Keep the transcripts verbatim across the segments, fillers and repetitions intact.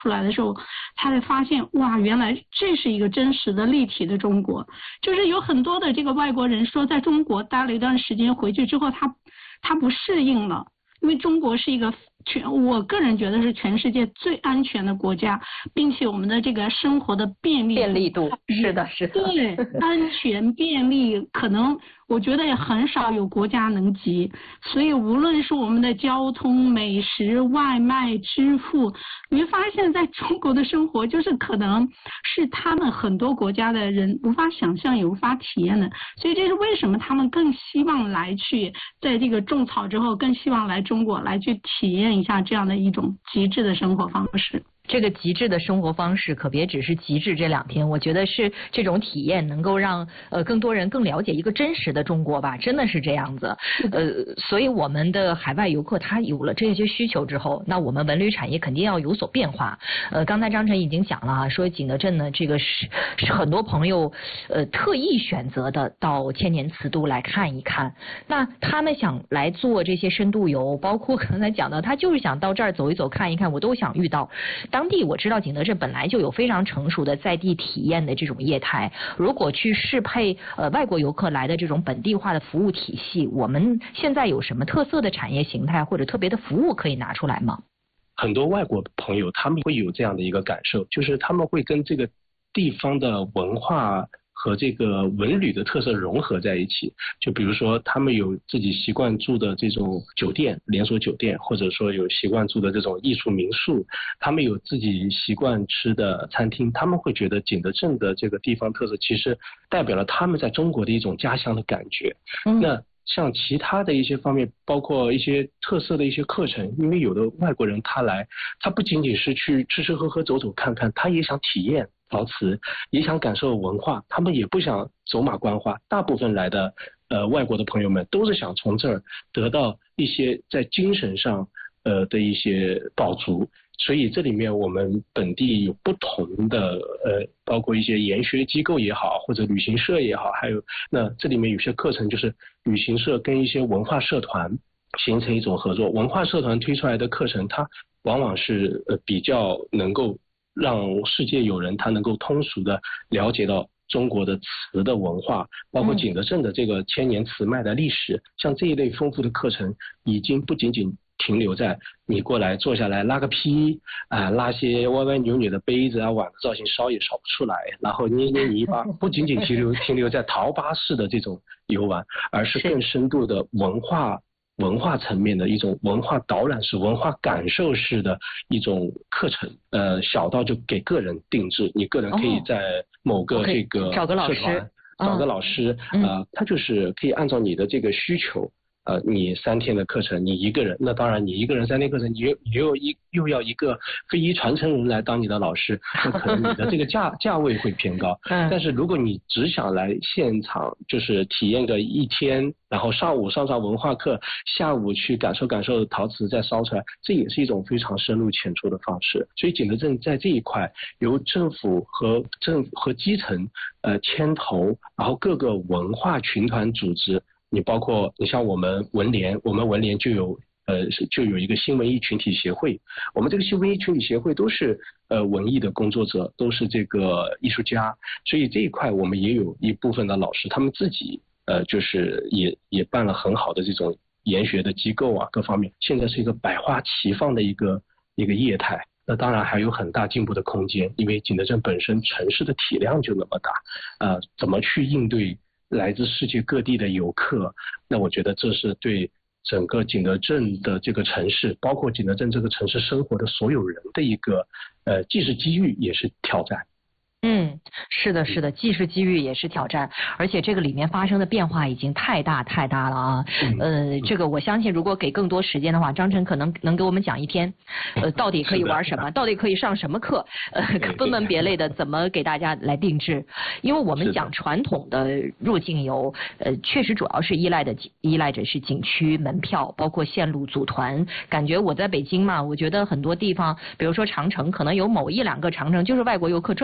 出来的时候，他才发现哇，原来这是一个真实的立体的中国。就是有很多的这个外国人说，在中国待了一段时间，回去之后他他不适应了，因为中国是一个全，我个人觉得是全世界最安全的国家，并且我们的这个生活的便利便利度是的是的， 对，安全便利，可能我觉得也很少有国家能及。所以无论是我们的交通、美食、外卖、支付，你会发现在中国的生活就是可能是他们很多国家的人无法想象也无法体验的。所以这是为什么他们更希望来去在这个种草之后更希望来中国来去体验一下这样的一种极致的生活方式。 这个极致的生活方式可别只是极致这两天，我觉得是这种体验能够让呃更多人更了解一个真实的中国吧，真的是这样子。呃，所以我们的海外游客他有了这些需求之后，那我们文旅产业肯定要有所变化。呃，刚才张晨已经讲了，说景德镇呢，这个是是很多朋友呃特意选择的到千年瓷都来看一看。那他们想来做这些深度游，包括刚才讲的，他就是想到这儿走一走看一看，我都想遇到。当地我知道景德镇本来就有非常成熟的在地体验的这种业态，如果去适配呃外国游客来的这种本地化的服务体系，我们现在有什么特色的产业形态或者特别的服务可以拿出来吗？ 很多外国朋友他们会有这样的一个感受，就是他们会跟这个地方的文化和这个文旅的特色融合在一起。就比如说他们有自己习惯住的这种酒店，连锁酒店，或者说有习惯住的这种艺术民宿，他们有自己习惯吃的餐厅，他们会觉得景德镇的这个地方特色其实代表了他们在中国的一种家乡的感觉。嗯、那像其他的一些方面，包括一些特色的一些课程，因为有的外国人他来，他不仅仅是去吃吃喝喝走走看看，他也想体验陶瓷，也想感受文化，他们也不想走马观花。大部分来的呃外国的朋友们都是想从这儿得到一些在精神上呃的一些饱足。所以这里面我们本地有不同的呃，包括一些研学机构也好，或者旅行社也好，还有那这里面有些课程就是旅行社跟一些文化社团形成一种合作，文化社团推出来的课程，它往往是呃比较能够让世界友人他能够通俗的了解到中国的瓷的文化，包括景德镇的这个千年瓷脉的历史。嗯、像这一类丰富的课程，已经不仅仅停留在你过来坐下来拉个坯啊、呃，拉些歪歪扭扭的杯子啊，碗的造型烧也烧不出来，然后捏捏泥巴，不仅仅停留停留在陶巴式的这种游玩，而是更深度的文化。文化层面的一种文化导览式、文化感受式的一种课程，呃，小到就给个人定制，你个人可以在某个这个找个老师， 找个老师，呃，他就是可以按照你的这个需求。呃，你三天的课程，你一个人，那当然你一个人三天课程，你又你又一又要一个非遗传承人来当你的老师，那可能你的这个价价位会偏高。嗯。但是如果你只想来现场，就是体验个一天，然后上午上上文化课，下午去感受感受陶瓷再烧出来，这也是一种非常深入浅出的方式。所以景德镇在这一块，由政府和政和基层呃牵头，然后各个文化群团组织。你包括你像我们文联，我们文联就有呃就有一个新文艺群体协会，我们这个新文艺群体协会都是呃文艺的工作者，都是这个艺术家，所以这一块我们也有一部分的老师，他们自己呃就是也也办了很好的这种研学的机构啊，各方面现在是一个百花齐放的一个一个业态。那当然还有很大进步的空间，因为景德镇本身城市的体量就那么大，呃怎么去应对来自世界各地的游客，那我觉得这是对整个景德镇的这个城市，包括景德镇这个城市生活的所有人的一个呃，既是机遇也是挑战。 嗯，是的，是的，既是机遇也是挑战，而且这个里面发生的变化已经太大太大了啊。呃，这个我相信，如果给更多时间的话，张晨可能能给我们讲一天，呃，到底可以玩什么，到底可以上什么课，呃，分门别类的怎么给大家来定制。因为我们讲传统的入境游，呃，确实主要是依赖的依赖着是景区门票，包括线路组团。感觉我在北京嘛，我觉得很多地方，比如说长城，可能有某一两个长城就是外国游客专门定制。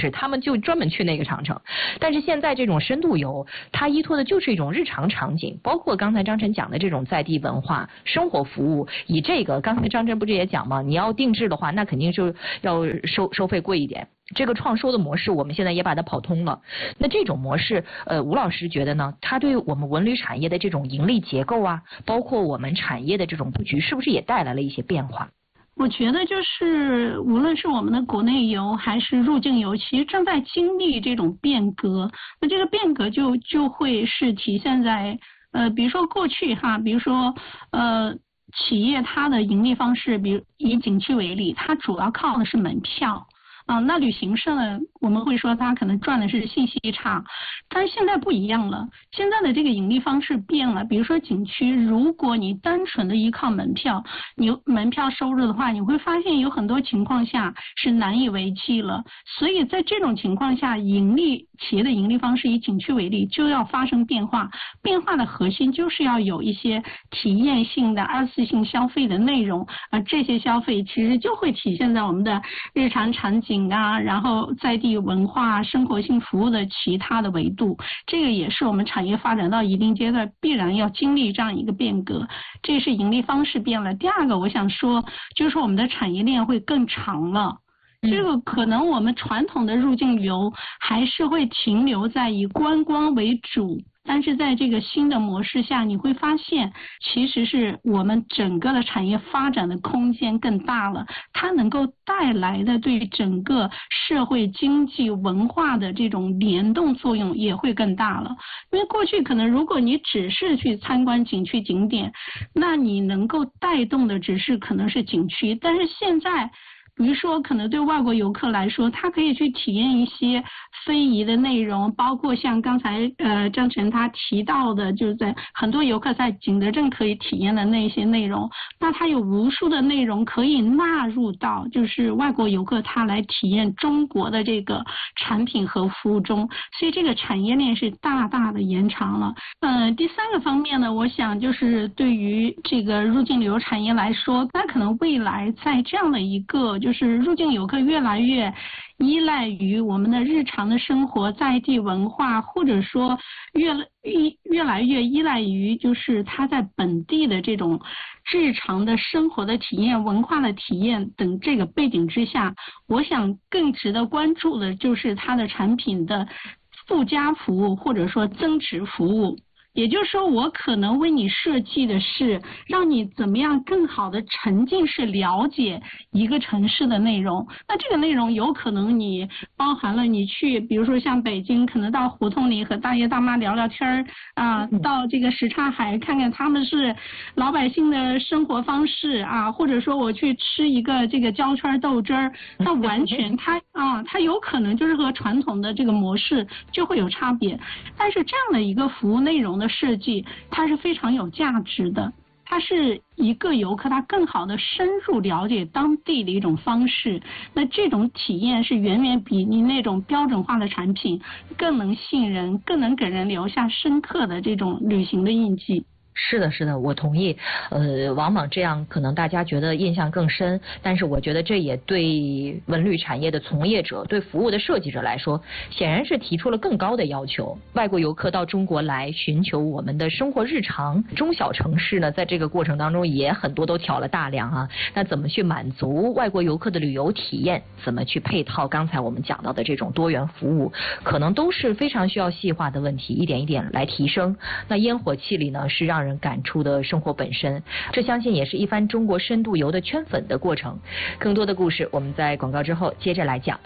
吃，他们就专门去那个长城。但是现在这种深度游，它依托的就是一种日常场景，包括刚才张晨讲的这种在地文化、生活服务。以这个，刚才张晨不是也讲吗？你要定制的话，那肯定就要收收费贵一点。这个创收的模式，我们现在也把它跑通了。那这种模式，呃，吴老师觉得呢？它对我们文旅产业的这种盈利结构啊，包括我们产业的这种布局，是不是也带来了一些变化？ 我觉得就是无论是我们的国内游还是入境游，其实正在经历这种变革。那这个变革就就会是体现在呃，比如说过去哈，比如说呃。企业它的盈利方式，比如以景区为例，它主要靠的是门票。啊，那旅行社呢，我们会说它可能赚的是信息差，但是现在不一样了，现在的这个盈利方式变了。比如说景区，如果你单纯的依靠门票，你门票收入的话，你会发现有很多情况下是难以为继了。所以在这种情况下，盈利企业的盈利方式以景区为例，就要发生变化。变化的核心就是要有一些体验性的二次性消费的内容，而这些消费其实就会体现在我们的日常场景啊，然后在地文化、生活性服务的其他的维度，这个也是我们产业发展到一定阶段必然要经历这样一个变革。这是盈利方式变了。第二个，我想说，就是我们的产业链会更长了。这个可能我们传统的入境游还是会停留在以观光为主。但是在这个新的模式下，你会发现其实是我们整个的产业发展的空间更大了，它能够带来的对整个社会经济文化的这种联动作用也会更大了。因为过去可能如果你只是去参观景区景点，那你能够带动的只是可能是景区，但是现在比如说可能对外国游客来说，他可以去体验一些非遗的内容，包括像刚才呃张晨他提到的，就是在很多游客在景德镇可以体验的那些内容，那他有无数的内容可以纳入到就是外国游客他来体验中国的这个产品和服务中，所以这个产业链是大大的延长了。呃第三个方面呢，我想就是对于这个入境旅游产业来说，那可能未来在这样的一个就是入境游客越来越依赖于我们的日常的生活在地文化，或者说越越越来越依赖于就是他在本地的这种日常的生活的体验、文化的体验等这个背景之下，我想更值得关注的就是它的产品的附加服务或者说增值服务。也就是说，我可能为你设计的是让你怎么样更好的沉浸式了解一个城市的内容。那这个内容有可能你包含了你去，比如说像北京，可能到胡同里和大爷大妈聊聊天儿啊，到这个什刹海看看他们是老百姓的生活方式啊，或者说我去吃一个这个焦圈豆汁儿，那完全它啊，它有可能就是和传统的这个模式就会有差别。但是这样的一个服务内容的设计，它是非常有价值的，它是一个游客他更好的深入了解当地的一种方式。那这种体验是远远比你那种标准化的产品更能信任，更能给人留下深刻的这种旅行的印记。 是的，是的，我同意。呃，往往这样可能大家觉得印象更深，但是我觉得这也对文旅产业的从业者、对服务的设计者来说，显然是提出了更高的要求。外国游客到中国来寻求我们的生活日常，中小城市呢，在这个过程当中也很多都挑了大梁啊。那怎么去满足外国游客的旅游体验？怎么去配套刚才我们讲到的这种多元服务？可能都是非常需要细化的问题，一点一点来提升。那烟火气里呢，是让人感触的生活本身，这相信也是一番中国深度游的圈粉的过程。更多的故事我们在广告之后接着来讲。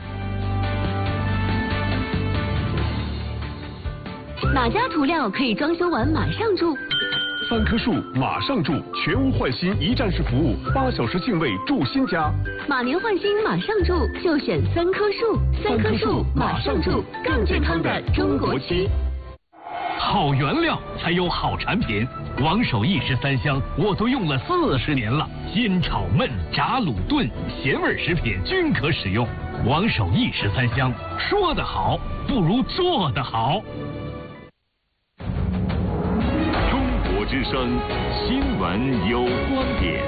哪家涂料可以装修完马上住？ 三棵树马上住，全屋换新一站式服务，八小时净位住新家。 马年换新马上住，就选三棵树。三棵树马上住，更健康的中国区。 好原料才有好产品，王守义十三香我都用了四十年了，煎炒焖炸卤炖咸味食品均可使用。王守义十三香，说得好不如做得好。 中国之声新闻有观点。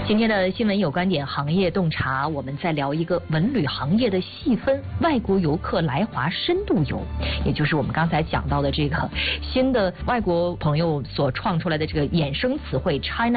今天的新闻有观点行业洞察，我们在聊一个文旅行业的细分，外国游客来华深度游，也就是我们刚才讲到的这个新的外国朋友所创出来的这个衍生词汇 China